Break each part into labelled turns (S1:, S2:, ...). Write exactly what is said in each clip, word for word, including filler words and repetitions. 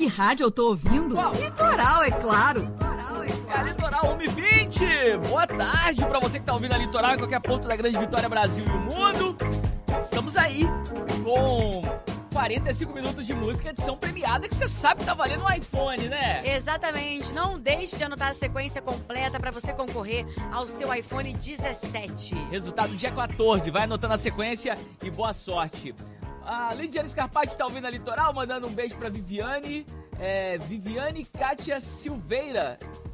S1: rádio eu tô ouvindo?
S2: Qual?
S1: Litoral, é claro.
S2: Litoral, é claro. É a Litoral um e vinte. Boa tarde pra você que tá ouvindo a Litoral em qualquer ponto da Grande Vitória, Brasil e o mundo. Estamos aí com quarenta e cinco minutos de música, edição premiada, que você sabe que tá valendo um iPhone, né?
S3: Exatamente. Não deixe de anotar a sequência completa pra você concorrer ao seu iPhone dezessete.
S2: Resultado dia quatorze. Vai anotando a sequência e boa sorte. A Lidiane Scarpati tá ouvindo a Litoral, mandando um beijo pra Viviane. É, Viviane Kátia Silveira.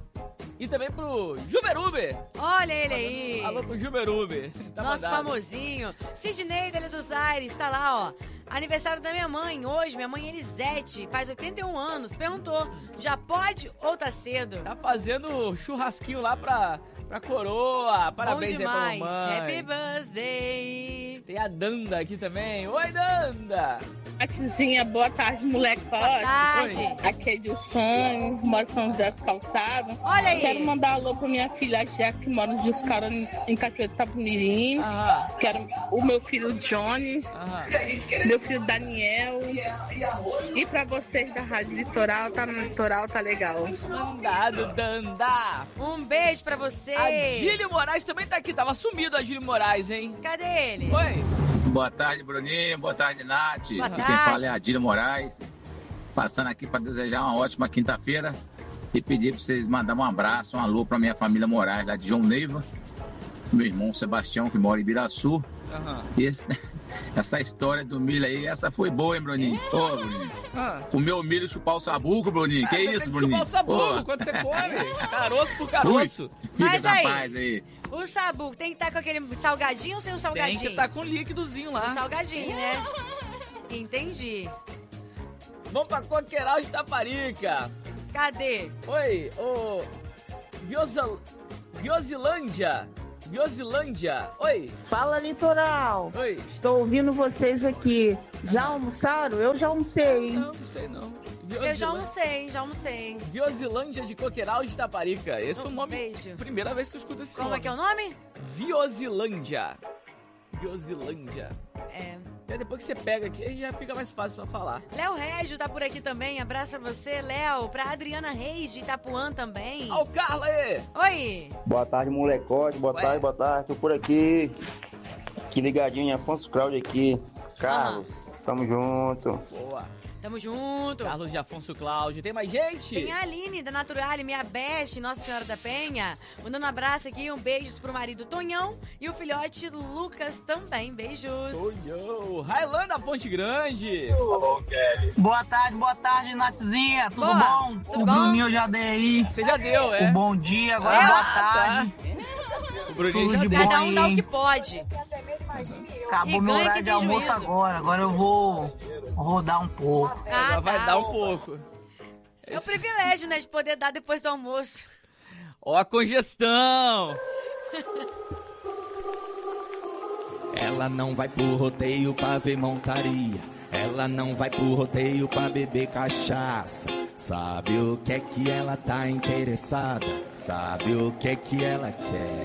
S2: E também pro Juberuber.
S3: Olha ele aí.
S2: Alô pro Juberuber. Tá
S3: Nosso
S2: mandado.
S3: famosinho. Sidney dele dos Aires, tá lá, ó. Aniversário da minha mãe hoje, minha mãe Elisete, faz oitenta e um anos. Perguntou, já pode ou tá cedo?
S2: Tá fazendo churrasquinho lá pra, pra coroa. Parabéns
S3: Bom demais.
S2: aí pra mamãe.
S3: Happy birthday.
S2: Tem a Danda aqui também. Oi, Danda.
S4: Atizinha, boa tarde, moleque.
S3: Boa tarde.
S4: Aqui é Dilson, moro São José dos Calçados.
S3: Olha aí.
S4: Quero mandar alô pra minha filha Jack, que mora de Oscara em Cachoeira de Itapumirim.
S2: Aham.
S4: Quero o meu filho Johnny,
S2: Aham.
S4: meu filho Daniel. E pra vocês da Rádio Litoral, tá no Litoral, tá legal.
S2: Mandado, Danda.
S3: Um beijo pra você.
S2: Agílio Moraes também tá aqui. Tava sumido, Agílio Moraes, hein?
S3: Cadê ele?
S2: Oi.
S5: Boa tarde, Bruninho. Boa tarde, Nath.
S3: Boa
S5: Quem
S3: tarde.
S5: fala é Adílio Moraes. Passando aqui para desejar uma ótima quinta-feira e pedir para vocês mandarem um abraço, um alô para minha família Moraes, lá de João Neiva, meu irmão Sebastião, que mora em Ibiraçu.
S2: Aham.
S5: E esse- essa história do milho aí, essa foi boa, hein, Bruninho? Ô, Bruninho.
S2: Ah.
S5: Comer o milho e chupar o sabuco, Bruninho. Que
S2: Você
S5: isso,
S2: tem que
S5: Bruninho?
S2: chupar o sabugo
S5: Ô.
S2: quando você come. Caroço por caroço.
S5: Ui, fica
S3: Mas
S5: na
S3: aí,
S5: paz aí.
S3: o sabugo tem que estar com aquele salgadinho ou sem o
S2: Tem
S3: salgadinho?
S2: que estar com líquidozinho
S3: O
S2: lá.
S3: salgadinho, né? Entendi.
S2: Vamos pra Coqueiral de Taparica.
S3: Cadê?
S2: Oi, ô... Viosal... Viosilândia. Viosilândia. Oi.
S6: Fala, Litoral.
S2: Oi.
S6: Estou ouvindo vocês aqui. Já almoçaram? Eu já almocei.
S2: Não, não sei não.
S3: Eu já almocei, já almocei.
S2: Viosilândia de Coqueiral de Taparica. Esse é o
S3: Um
S2: nome...
S3: beijo.
S2: Primeira vez que eu escuto esse
S3: Como
S2: nome.
S3: é que é o nome?
S2: Viosilândia. Viosilândia.
S3: É.
S2: E depois que você pega aqui, aí já fica mais fácil pra falar.
S3: Léo Régio tá por aqui também. Abraço pra você, Léo. Pra Adriana Reis de Itapuã também.
S2: Ó o Carla aí.
S3: Oi.
S7: Boa tarde, molecote. Boa
S2: Ué.
S7: tarde, boa tarde. Tô por aqui. Aqui ligadinho, Afonso Claudio aqui. Carlos, tamo junto.
S2: Boa.
S3: Tamo junto.
S2: Carlos de Afonso Cláudio. Tem mais gente?
S3: Tem a Aline, da Naturale, minha best, Nossa Senhora da Penha. Mandando um abraço aqui, um beijo pro marido Tonhão e o filhote Lucas também. Beijos.
S2: Tonhão. Railan da Ponte Grande.
S8: Boa tarde, boa tarde, Nathzinha. Tudo
S3: Boa.
S8: bom?
S3: Tudo
S8: o
S3: bom?
S8: Bruninho eu já dei aí.
S2: Você já deu, é?
S8: O bom dia, agora
S2: Ah,
S8: boa
S2: tá.
S8: tarde.
S2: O Bruninho
S8: Tudo
S2: já
S8: de
S2: deu.
S8: bom.
S3: Cada um dá o
S8: aí.
S3: que pode.
S8: Acabou
S3: E
S8: meu
S3: ganha
S8: horário
S3: quem
S8: de
S3: tem
S8: almoço
S3: juízo.
S8: agora. Agora eu vou rodar um pouco.
S3: Ah,
S2: Já vai
S3: tá.
S2: dar um pouco.
S3: É o privilégio, né, de poder dar depois do almoço.
S2: Ó a congestão.
S9: Ela não vai pro rodeio pra ver montaria. Ela não vai pro rodeio pra beber cachaça. Sabe o que é que ela tá interessada? Sabe o que é que ela quer?